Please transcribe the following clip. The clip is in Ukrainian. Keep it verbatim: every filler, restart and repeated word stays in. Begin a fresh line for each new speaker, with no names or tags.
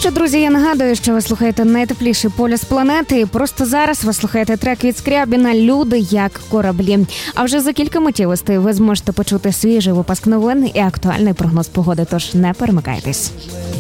що, друзі, я нагадую, що ви слухаєте найтепліший полюс планети. І просто зараз ви слухаєте трек від Скрябіна «Люди як кораблі». А вже за кілька миттєвостей ви зможете почути свіжий випуск новин і актуальний прогноз погоди. Тож не перемикайтесь.